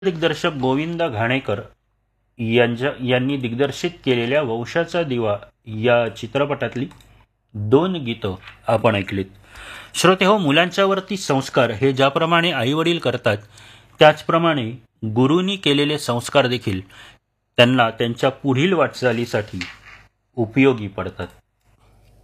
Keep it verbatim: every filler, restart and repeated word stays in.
दिग्दर्शक गोविंद घाणेकर यांच्या यांनी दिग्दर्शित केलेल्या वंशाचा दिवा या चित्रपटातली दोन गीतं आपण ऐकलीत. श्रोते हो, मुलांच्यावरती संस्कार हे ज्याप्रमाणे आईवडील करतात त्याचप्रमाणे गुरूंनी केलेले संस्कार देखील त्यांना त्यांच्या पुढील वाटचालीसाठी उपयोगी पडतात.